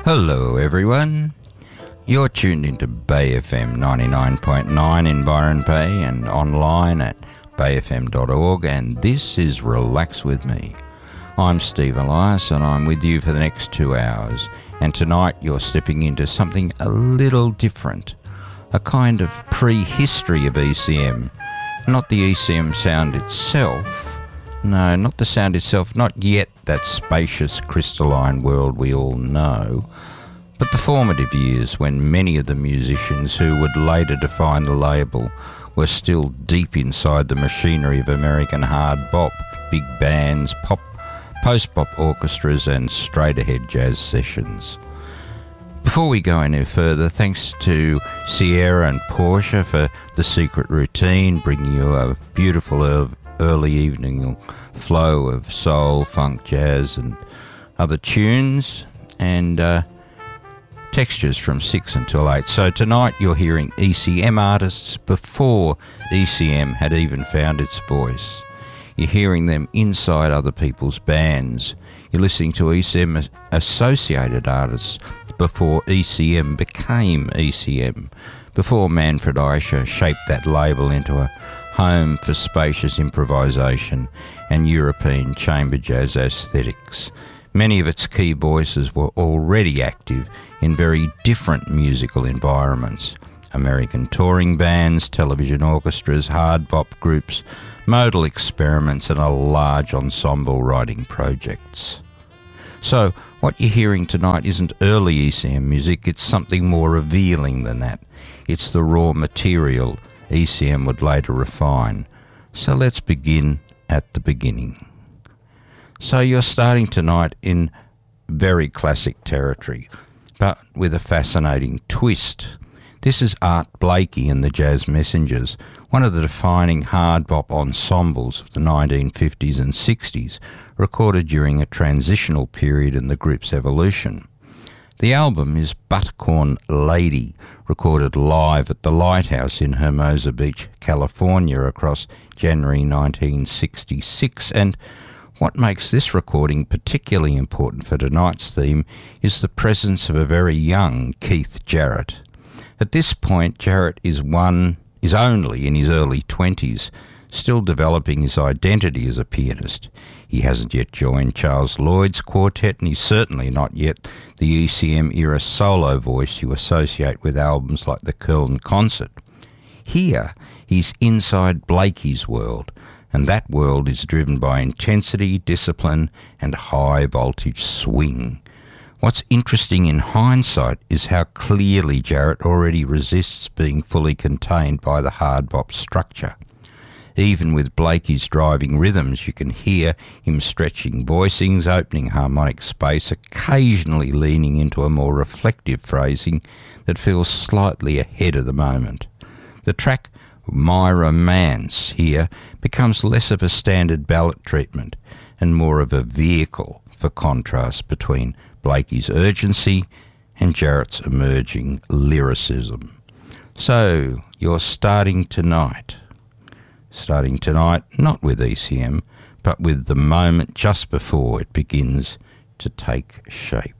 Hello everyone, you're tuned into Bay FM 99.9 in Byron Bay and online at bayfm.org, and this is Relax With Me. I'm Steve Elias and I'm with you for the next 2 hours, and tonight you're stepping into something a little different, a kind of prehistory of ECM. Not the ECM sound itself, no, not the sound itself, not yet that spacious crystalline world we all know, but the formative years when many of the musicians who would later define the label were still deep inside the machinery of American hard bop, big bands, pop, post-bop orchestras and straight-ahead jazz sessions. Before we go any further, thanks to Sierra and Portia for The Secret Routine, bringing you a beautiful early evening flow of soul, funk, jazz and other tunes, and textures from 6 until 8. So tonight you're hearing ECM artists before ECM had even found its voice. You're hearing them inside other people's bands. You're listening to ECM associated artists before ECM became ECM, before Manfred Eicher shaped that label into a home for spacious improvisation and European chamber jazz aesthetics. Many of its key voices were already active in very different musical environments: American touring bands, television orchestras, hard bop groups, modal experiments and a large ensemble writing projects. So what you're hearing tonight isn't early ECM music, it's something more revealing than that. It's the raw material ECM would later refine. So let's begin at the beginning. So you're starting tonight in very classic territory, but with a fascinating twist. This is Art Blakey and the Jazz Messengers, one of the defining hard bop ensembles of the 1950s and 60s, recorded during a transitional period in the group's evolution. The album is Buttercorn Lady, recorded live at the Lighthouse in Hermosa Beach, California across January 1966, and what makes this recording particularly important for tonight's theme is the presence of a very young Keith Jarrett. At this point, Jarrett is only in his early 20s, still developing his identity as a pianist. He hasn't yet joined Charles Lloyd's quartet, and he's certainly not yet the ECM-era solo voice you associate with albums like the Köln Concert. Here, he's inside Blakey's world, and that world is driven by intensity, discipline, and high-voltage swing. What's interesting in hindsight is how clearly Jarrett already resists being fully contained by the hard bop structure. Even with Blakey's driving rhythms, you can hear him stretching voicings, opening harmonic space, occasionally leaning into a more reflective phrasing that feels slightly ahead of the moment. The track My Romance here becomes less of a standard ballad treatment and more of a vehicle for contrast between Blakey's urgency and Jarrett's emerging lyricism. So, you're starting tonight not with ECM, but with the moment just before it begins to take shape.